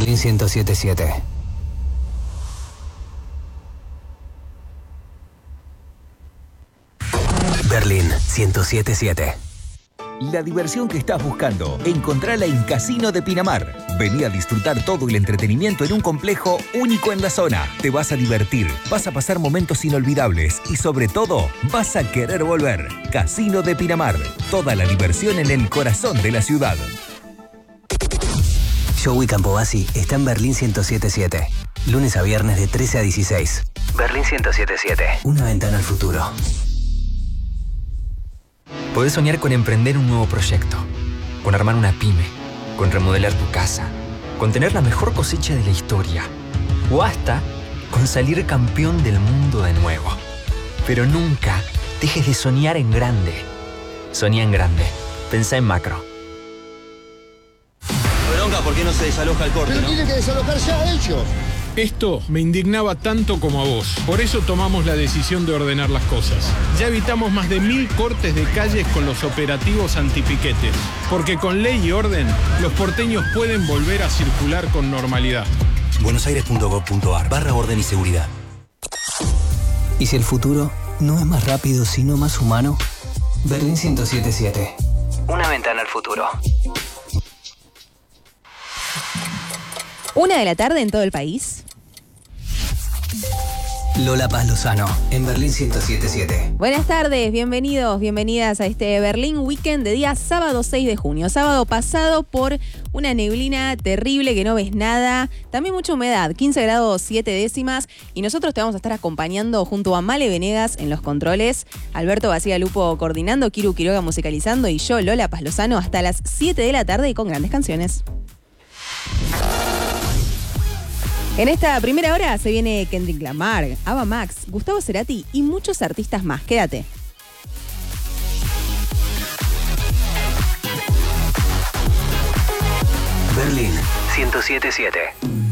Berlín 107.7. Berlín 107.7. La diversión que estás buscando, encontrala en Casino de Pinamar. Vení a disfrutar todo el entretenimiento en un complejo único en la zona. Te vas a divertir, vas a pasar momentos inolvidables y sobre todo, vas a querer volver. Casino de Pinamar. Toda la diversión en el corazón de la ciudad. Joey Campobasi está en Berlín 107.7. Lunes a viernes de 13 a 16. Berlín 107.7. Una ventana al futuro. Podés soñar con emprender un nuevo proyecto, con armar una pyme, con remodelar tu casa, con tener la mejor cosecha de la historia o hasta con salir campeón del mundo de nuevo. Pero nunca dejes de soñar en grande. Soñá en grande. Pensá en macro. Bronca, ¿por qué no se desaloja el corte, Pero no? tiene que desalojar ya ellos. Esto me indignaba tanto como a vos. Por eso tomamos la decisión de ordenar las cosas. Ya evitamos más de 1000 cortes de calles con los operativos antipiquetes. Porque con ley y orden, los porteños pueden volver a circular con normalidad. buenosaires.gov.ar/orden y seguridad. ¿Y si el futuro no es más rápido, sino más humano? Berlín 107.7. Una ventana al futuro. 1 de la tarde en todo el país. Lola Paz Lozano, en Berlín 107.7. Buenas tardes, bienvenidos, bienvenidas a este Berlín Weekend de día sábado 6 de junio. Sábado pasado por una neblina terrible que no ves nada. También mucha humedad, 15 grados 7 décimas. Y nosotros te vamos a estar acompañando junto a Male Venegas en los controles, Alberto Bacigalupo coordinando, Kiru Quiroga musicalizando y yo, Lola Paz Lozano, hasta las 7 de la tarde y con grandes canciones. En esta primera hora se viene Kendrick Lamar, Ava Max, Gustavo Cerati y muchos artistas más. Quédate. Berlín 107.7.